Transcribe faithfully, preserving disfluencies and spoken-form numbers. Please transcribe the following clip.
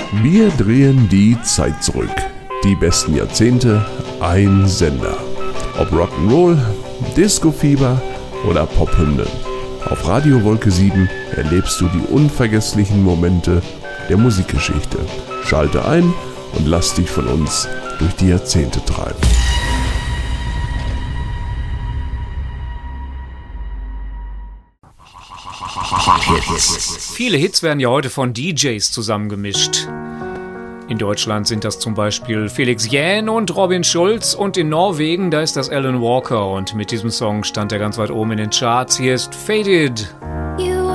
Wir drehen die Zeit zurück. Die besten Jahrzehnte, ein Sender. Ob Rock'n'Roll, Disco-Fieber oder Pophymnen. Auf Radio Wolke sieben erlebst du die unvergesslichen Momente der Musikgeschichte. Schalte ein und lass dich von uns durch die Jahrzehnte treiben. Viele Hits werden ja heute von D Js zusammengemischt. In Deutschland sind das zum Beispiel Felix Jähn und Robin Schulz und in Norwegen, da ist das Alan Walker und mit diesem Song stand er ganz weit oben in den Charts. Hier ist Faded.